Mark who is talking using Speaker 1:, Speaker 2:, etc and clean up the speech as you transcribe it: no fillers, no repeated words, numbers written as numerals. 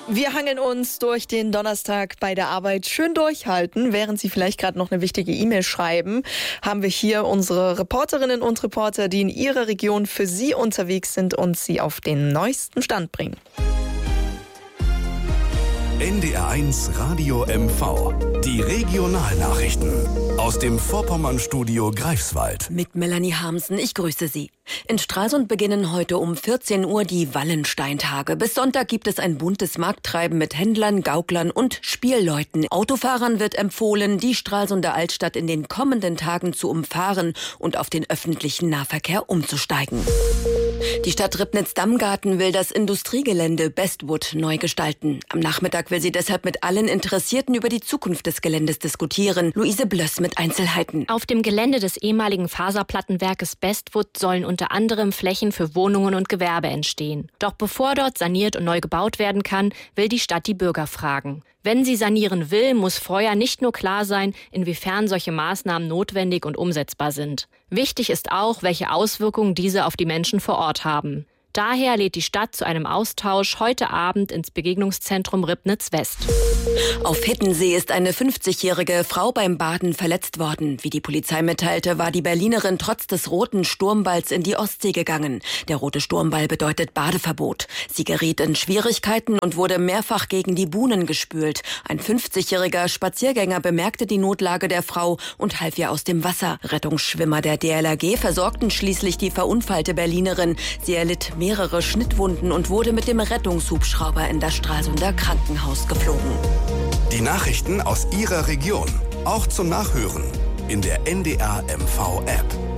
Speaker 1: Wir hangeln uns durch den Donnerstag bei der Arbeit schön durchhalten. Während Sie vielleicht gerade noch eine wichtige E-Mail schreiben, haben wir hier unsere Reporterinnen und Reporter, die in Ihrer Region für Sie unterwegs sind und Sie auf den neuesten Stand bringen.
Speaker 2: NDR1 Radio MV. Die Regionalnachrichten aus dem Vorpommern-Studio Greifswald.
Speaker 3: Mit Melanie Harmsen, ich grüße Sie. In Stralsund beginnen heute um 14 Uhr die Wallensteintage. Bis Sonntag gibt es ein buntes Markttreiben mit Händlern, Gauklern und Spielleuten. Autofahrern wird empfohlen, die Stralsunder Altstadt in den kommenden Tagen zu umfahren und auf den öffentlichen Nahverkehr umzusteigen. Die Stadt Ribnitz-Dammgarten will das Industriegelände Bestwood neu gestalten. Am Nachmittag will sie deshalb mit allen Interessierten über die Zukunft des Geländes diskutieren. Luise Blöss mit Einzelheiten.
Speaker 4: Auf dem Gelände des ehemaligen Faserplattenwerkes Bestwood sollen unter anderem Flächen für Wohnungen und Gewerbe entstehen. Doch bevor dort saniert und neu gebaut werden kann, will die Stadt die Bürger fragen. Wenn sie sanieren will, muss vorher nicht nur klar sein, inwiefern solche Maßnahmen notwendig und umsetzbar sind. Wichtig ist auch, welche Auswirkungen diese auf die Menschen vor Ort haben. Daher lädt die Stadt zu einem Austausch heute Abend ins Begegnungszentrum Ribnitz West.
Speaker 3: Auf Hittensee ist eine 50-jährige Frau beim Baden verletzt worden. Wie die Polizei mitteilte, war die Berlinerin trotz des roten Sturmballs in die Ostsee gegangen. Der rote Sturmball bedeutet Badeverbot. Sie geriet in Schwierigkeiten und wurde mehrfach gegen die Buhnen gespült. Ein 50-jähriger Spaziergänger bemerkte die Notlage der Frau und half ihr aus dem Wasser. Rettungsschwimmer der DLRG versorgten schließlich die verunfallte Berlinerin. Sie erlitt mehrere Schnittwunden und wurde mit dem Rettungshubschrauber in das Stralsunder Krankenhaus geflogen.
Speaker 2: Die Nachrichten aus Ihrer Region, auch zum Nachhören in der NDR MV App.